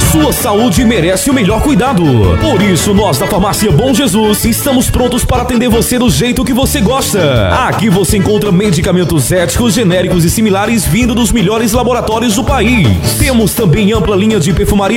Sua saúde merece o melhor cuidado. Por isso, nós da Farmácia Bom Jesus estamos prontos para atender você do jeito que você gosta. Aqui você encontra medicamentos éticos, genéricos e similares vindo dos melhores laboratórios do país. Temos também ampla linha de perfumaria